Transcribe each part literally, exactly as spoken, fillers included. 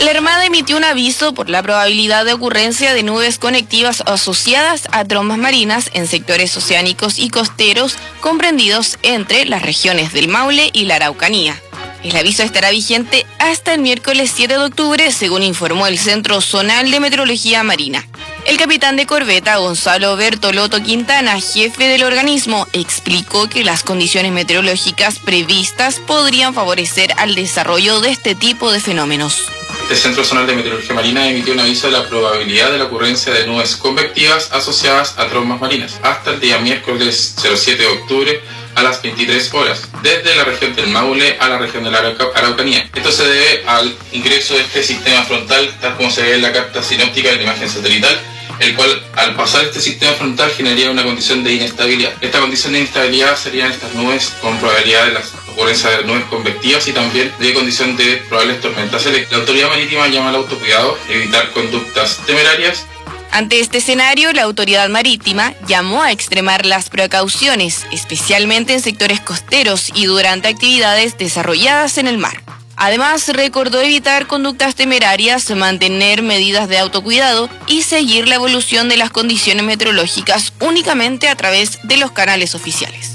La Armada emitió un aviso por la probabilidad de ocurrencia de nubes conectivas asociadas a trombas marinas en sectores oceánicos y costeros comprendidos entre las regiones del Maule y la Araucanía. El aviso estará vigente hasta el miércoles siete de octubre, según informó el Centro Zonal de Meteorología Marina. El capitán de corbeta, Gonzalo Bertoloto Quintana, jefe del organismo, explicó que las condiciones meteorológicas previstas podrían favorecer al desarrollo de este tipo de fenómenos. El Centro Zonal de Meteorología Marina emitió un aviso de la probabilidad de la ocurrencia de nubes convectivas asociadas a trombas marinas hasta el día miércoles siete de octubre a las veintitrés horas, desde la región del Maule a la región de la Araucanía. Esto se debe al ingreso de este sistema frontal, tal como se ve en la carta sinóptica de la imagen satelital, el cual al pasar este sistema frontal generaría una condición de inestabilidad. Esta condición de inestabilidad serían estas nubes con probabilidad de la ocurrencia de nubes convectivas y también de condición de probables tormentas eléctricas. La autoridad marítima llama al autocuidado, evitar conductas temerarias. Ante este escenario, la autoridad marítima llamó a extremar las precauciones, especialmente en sectores costeros y durante actividades desarrolladas en el mar. Además, recordó evitar conductas temerarias, mantener medidas de autocuidado y seguir la evolución de las condiciones meteorológicas únicamente a través de los canales oficiales.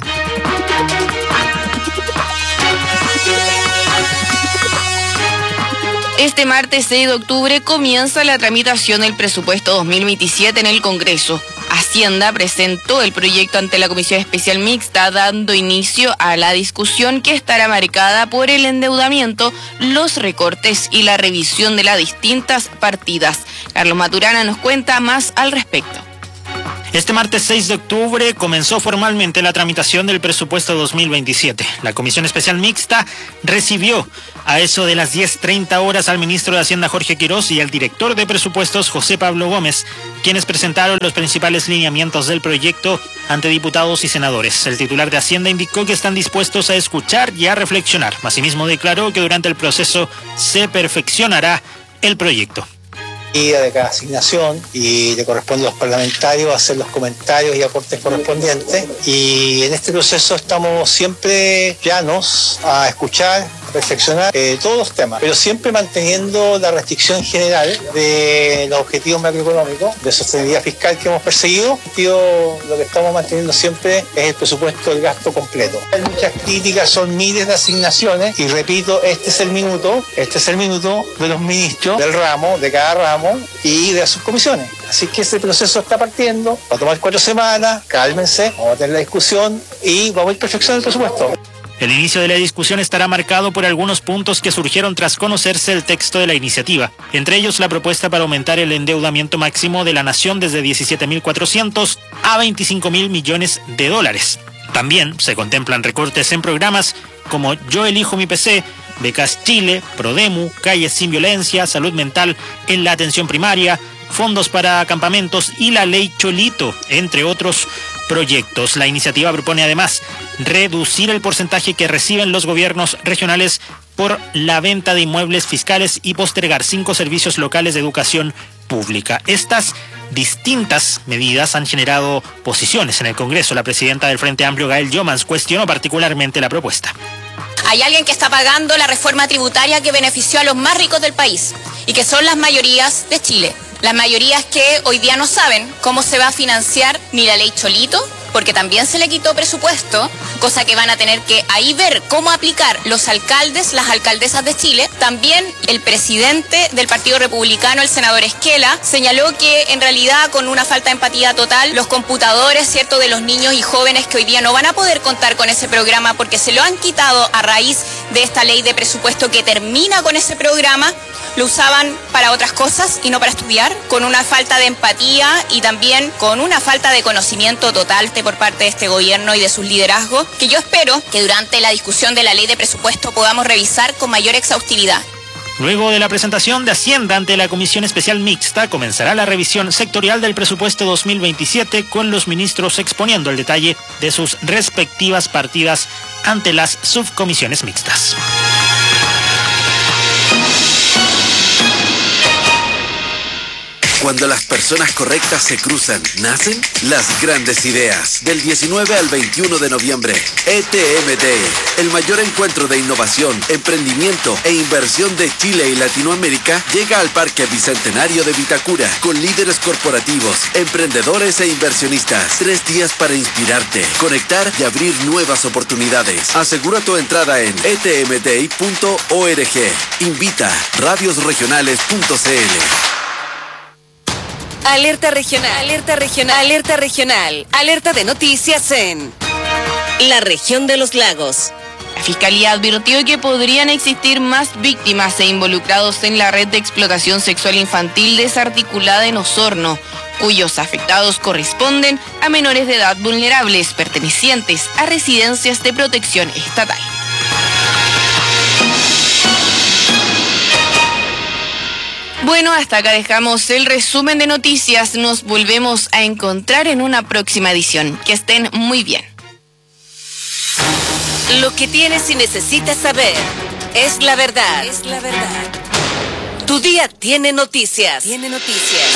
Este martes seis de octubre comienza la tramitación del presupuesto dos mil veintisiete en el Congreso. Hacienda presentó el proyecto ante la Comisión Especial Mixta, dando inicio a la discusión que estará marcada por el endeudamiento, los recortes y la revisión de las distintas partidas. Carlos Maturana nos cuenta más al respecto. Este martes seis de octubre comenzó formalmente la tramitación del presupuesto dos mil veintisiete. La Comisión Especial Mixta recibió a eso de las diez treinta horas al ministro de Hacienda Jorge Quirós y al director de presupuestos José Pablo Gómez, quienes presentaron los principales lineamientos del proyecto ante diputados y senadores. El titular de Hacienda indicó que están dispuestos a escuchar y a reflexionar. Asimismo declaró que durante el proceso se perfeccionará el proyecto. De cada asignación y le corresponde a los parlamentarios hacer los comentarios y aportes correspondientes, y en este proceso estamos siempre llanos a escuchar, a reflexionar eh, todos los temas, pero siempre manteniendo la restricción general de los objetivos macroeconómicos de sostenibilidad fiscal que hemos perseguido. Lo que estamos manteniendo siempre es el presupuesto del gasto completo. Hay muchas críticas, son miles de asignaciones y repito, este es el minuto, este es el minuto de los ministros del ramo, de cada ramo y de las subcomisiones. Así que ese proceso está partiendo, va a tomar cuatro semanas, cálmense, vamos a tener la discusión y vamos a ir perfeccionando el presupuesto. El inicio de la discusión estará marcado por algunos puntos que surgieron tras conocerse el texto de la iniciativa, entre ellos la propuesta para aumentar el endeudamiento máximo de la nación desde diecisiete mil cuatrocientos a veinticinco mil millones de dólares. También se contemplan recortes en programas como Yo Elijo Mi P C, Becas Chile, Prodemu, Calles Sin Violencia, Salud Mental en la atención primaria, fondos para campamentos y la Ley Cholito, entre otros proyectos. La iniciativa propone además reducir el porcentaje que reciben los gobiernos regionales por la venta de inmuebles fiscales y postergar cinco servicios locales de educación pública. Estas distintas medidas han generado posiciones en el Congreso. La presidenta del Frente Amplio, Gael Jomans, cuestionó particularmente la propuesta. Hay alguien que está pagando la reforma tributaria que benefició a los más ricos del país y que son las mayorías de Chile. Las mayorías que hoy día no saben cómo se va a financiar ni la ley Cholito, porque también se le quitó presupuesto, cosa que van a tener que ahí ver cómo aplicar los alcaldes, las alcaldesas de Chile. También el presidente del Partido Republicano, el senador Esquela, señaló que en realidad con una falta de empatía total, los computadores, ¿cierto?, de los niños y jóvenes que hoy día no van a poder contar con ese programa porque se lo han quitado a raíz de esta ley de presupuesto que termina con ese programa, lo usaban para otras cosas y no para estudiar, con una falta de empatía y también con una falta de conocimiento total por parte de este gobierno y de sus liderazgos, que yo espero que durante la discusión de la ley de presupuesto podamos revisar con mayor exhaustividad. Luego de la presentación de Hacienda ante la Comisión Especial Mixta, comenzará la revisión sectorial del presupuesto dos mil veintisiete con los ministros exponiendo el detalle de sus respectivas partidas ante las subcomisiones mixtas. Cuando las personas correctas se cruzan, nacen las grandes ideas. Del diecinueve al veintiuno de noviembre, E T M Day, el mayor encuentro de innovación, emprendimiento e inversión de Chile y Latinoamérica, llega al Parque Bicentenario de Vitacura, con líderes corporativos, emprendedores e inversionistas. Tres días para inspirarte, conectar y abrir nuevas oportunidades. Asegura tu entrada en e t m day punto org. Invita radios regionales punto c l. Alerta regional, alerta regional, alerta regional, alerta de noticias en la región de los lagos. La Fiscalía advirtió que podrían existir más víctimas e involucrados en la red de explotación sexual infantil desarticulada en Osorno, cuyos afectados corresponden a menores de edad vulnerables pertenecientes a residencias de protección estatal. Bueno, hasta acá dejamos el resumen de noticias. Nos volvemos a encontrar en una próxima edición. Que estén muy bien. Lo que tienes y necesitas saber es la verdad. Es la verdad. Tu día tiene noticias. Tiene noticias.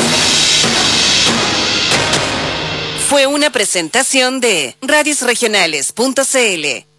Fue una presentación de radios regionales punto c l.